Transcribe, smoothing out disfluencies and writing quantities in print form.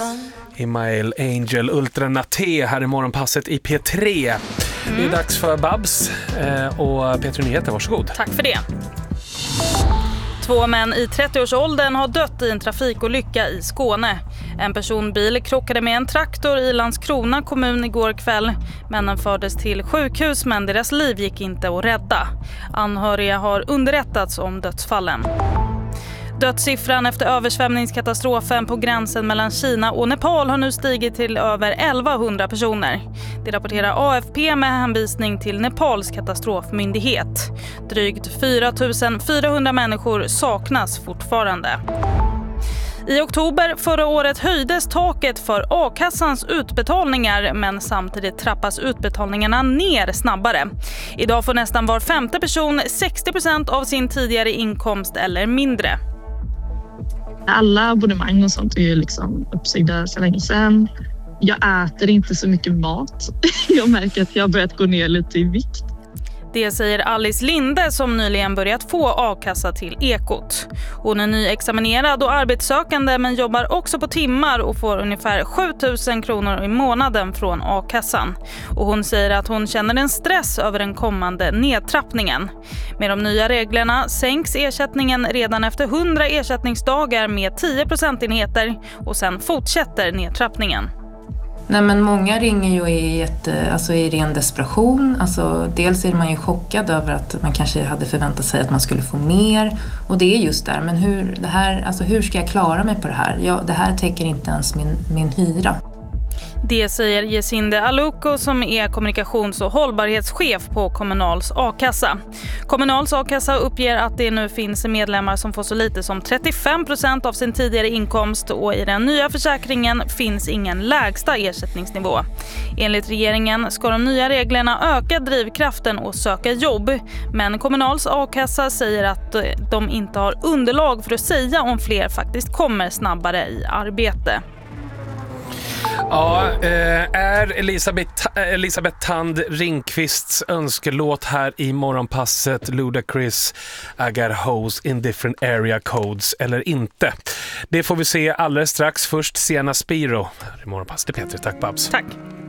Imael Angel Ultra Naté här i morgonpasset i P3. Det är dags för Babs och P3 Nyheter, varsågod. Tack för det. 2 män i 30-årsåldern har dött i en trafikolycka i Skåne. En personbil krockade med en traktor i Landskrona kommun igår kväll. Männen fördes till sjukhus men deras liv gick inte att rädda. Anhöriga har underrättats om dödsfallen. Dödssiffran efter översvämningskatastrofen på gränsen mellan Kina och Nepal har nu stigit till över 1100 personer. Det rapporterar AFP med hänvisning till Nepals katastrofmyndighet. Drygt 4400 människor saknas fortfarande. I oktober förra året höjdes taket för A-kassans utbetalningar, men samtidigt trappas utbetalningarna ner snabbare. Idag får nästan var 5:e person 60% av sin tidigare inkomst eller mindre. Alla abonnemang och sånt är ju liksom uppsigda så länge sedan. Jag äter inte så mycket mat. Jag märker att jag har börjat gå ner lite i vikt. Det säger Alice Linde som nyligen börjat få A-kassa till Ekot. Hon är nyexaminerad och arbetssökande men jobbar också på timmar och får ungefär 7 000 kronor i månaden från A-kassan. Och hon säger att hon känner en stress över den kommande nedtrappningen. Med de nya reglerna sänks ersättningen redan efter 100 ersättningsdagar med 10 procentenheter och sen fortsätter nedtrappningen. Nej, men många ringer ju i ren desperation. Alltså, dels är man ju chockad över att man kanske hade förväntat sig att man skulle få mer. Och det är just där, men hur ska jag klara mig på det här? Ja, det här täcker inte ens min hyra. Det säger Jesinde Aluko som är kommunikations- och hållbarhetschef på Kommunals A-kassa. Kommunals A-kassa uppger att det nu finns medlemmar som får så lite som 35% av sin tidigare inkomst och i den nya försäkringen finns ingen lägsta ersättningsnivå. Enligt regeringen ska de nya reglerna öka drivkraften och söka jobb, men Kommunals A-kassa säger att de inte har underlag för att säga om fler faktiskt kommer snabbare i arbete. Ja, är Elisabeth Tand Ringqvists önskelåt här i morgonpasset Ludacris I got hoes in different area codes eller inte? Det får vi se alldeles strax. Först Sienna Spiro här i morgonpasset. Peter, tack Babs. Tack.